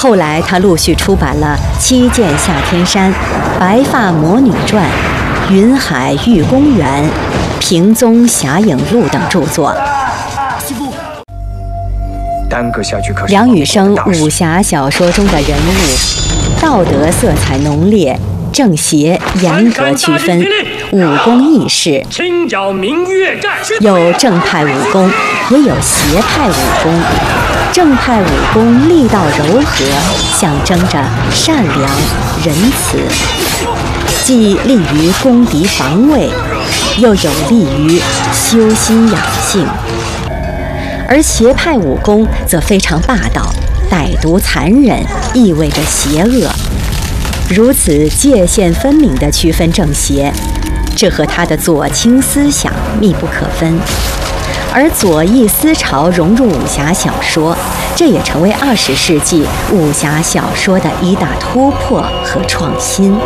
后来他陆续出版了《七剑下天山》《白发魔女传》《云海玉公园》《平宗侠影录》等著作。梁羽生武侠小说中的人物，道德色彩浓烈，正邪严格区分，武功义士，有正派武功，也有邪派武功。正派武功力道柔和，象征着善良仁慈，既利于攻敌防卫，又有利于修心养性。而邪派武功则非常霸道、歹毒残忍，意味着邪恶。如此界限分明地区分正邪，这和他的左倾思想密不可分。而左翼思潮融入武侠小说，这也成为20世纪武侠小说的一大突破和创新。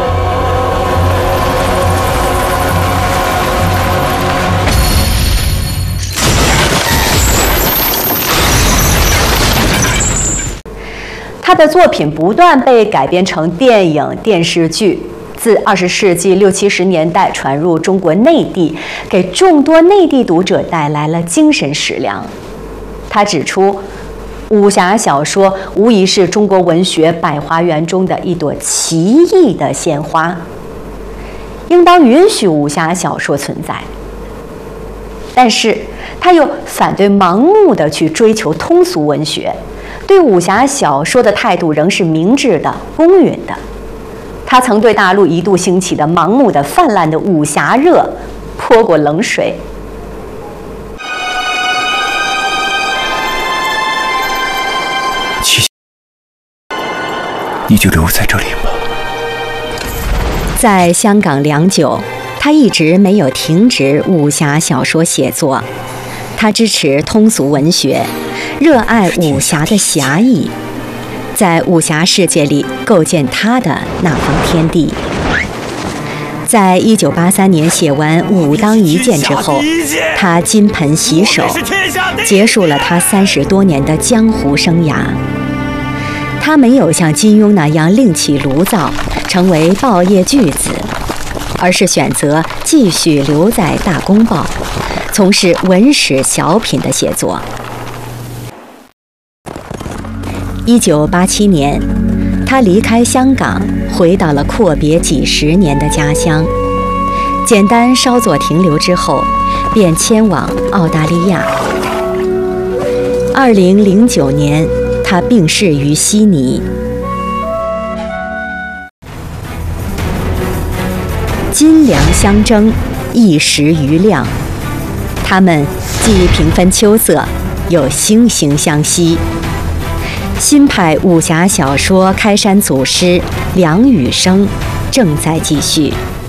他的作品不断被改编成电影、电视剧，自20世纪60、70年代传入中国内地，给众多内地读者带来了精神食粮。他指出，武侠小说无疑是中国文学百花园中的一朵奇异的鲜花，应当允许武侠小说存在。但是，他又反对盲目地去追求通俗文学。对武侠小说的态度仍是明智的、公允的。他曾对大陆一度兴起的盲目的、泛滥的武侠热泼过冷水。 你就留在这里吧。 在香港良久，他一直没有停止武侠小说写作。他支持通俗文学，热爱武侠的侠义，在武侠世界里构建他的那方天地。在1983年写完《武当一剑》之后，他金盆洗手，结束了他30多年的江湖生涯。他没有像金庸那样另起炉灶，成为报业巨子，而是选择继续留在《大公报》，从事文史小品的写作。1987年，他离开香港，回到了阔别几十年的家乡。简单稍作停留之后，便迁往澳大利亚。2009年，他病逝于悉尼。金梁相争，一时瑜亮。他们既平分秋色，又惺惺相惜。新派武侠小说开山祖师梁羽生正在继续。